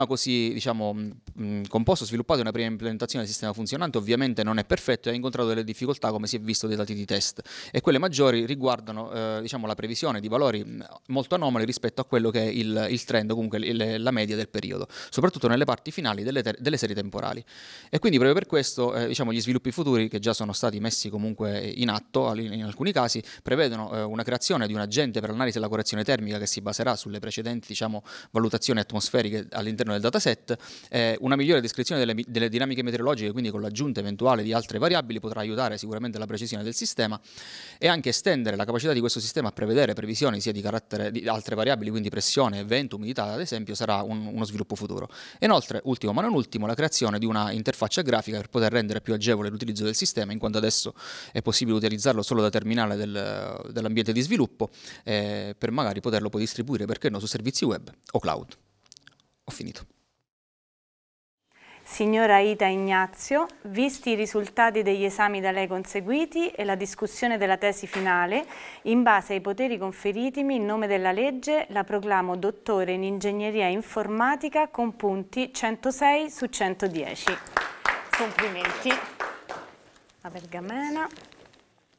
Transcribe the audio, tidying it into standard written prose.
così, diciamo, composto, sviluppato, una prima implementazione del sistema funzionante ovviamente non è perfetto e ha incontrato delle difficoltà, come si è visto dai dati di test, e quelle maggiori riguardano diciamo, la previsione di valori molto anomali rispetto a quello che è il trend, comunque la media del periodo, soprattutto nelle parti finali delle serie temporali. E quindi proprio per questo diciamo, gli sviluppi futuri, che già sono stati messi comunque in atto in alcuni casi, prevedono una creazione di un agente per l'analisi e la correzione termica che si baserà sulle precedenti, diciamo, valutazioni atmosferiche all'interno del dataset, una migliore descrizione delle dinamiche meteorologiche, quindi con l'aggiunta eventuale di altre variabili potrà aiutare sicuramente la precisione del sistema, e anche estendere la capacità di questo sistema a prevedere previsioni sia di carattere di altre variabili, quindi pressione, vento, umidità ad esempio, sarà uno sviluppo futuro. E inoltre, ultimo ma non ultimo, la creazione di una interfaccia grafica per poter rendere più agevole l'utilizzo del sistema, in quanto adesso è possibile utilizzarlo solo da terminale dell'ambiente di sviluppo, per magari poterlo poi distribuire, perché no, su servizi web o cloud. Ho finito. Signora Ita Ignazio, visti i risultati degli esami da lei conseguiti e la discussione della tesi finale, in base ai poteri conferitimi in nome della legge, la proclamo dottore in ingegneria informatica con punti 106 su 110. Complimenti. La pergamena.